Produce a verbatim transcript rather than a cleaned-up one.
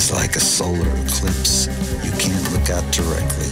It's like a solar eclipse. You can't look out directly.